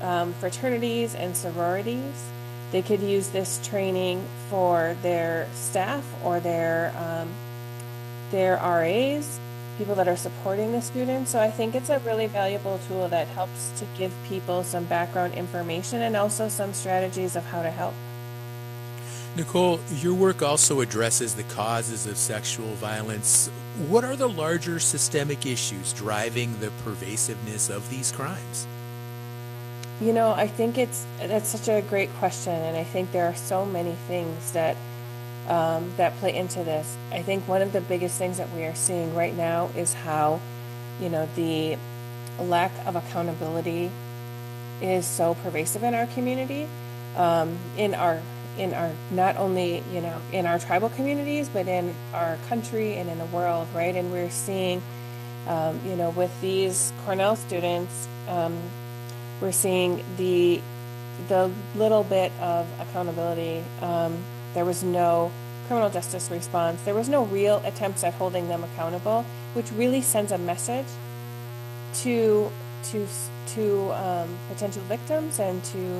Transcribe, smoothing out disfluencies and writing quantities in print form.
fraternities and sororities. They could use this training for their staff or their RAs, people that are supporting the students. So I think it's a really valuable tool that helps to give people some background information and also some strategies of how to help. Nicole, your work also addresses the causes of sexual violence. What are the larger systemic issues driving the pervasiveness of these crimes? I think that's such a great question, and I think there are so many things that play into this. I think one of the biggest things that we are seeing right now is how, the lack of accountability is so pervasive in our community, in our not only in our tribal communities, but in our country and in the world, right? And we're seeing, with these Cornell students, we're seeing the little bit of accountability. There was no criminal justice response. There was no real attempts at holding them accountable, which really sends a message to to potential victims and to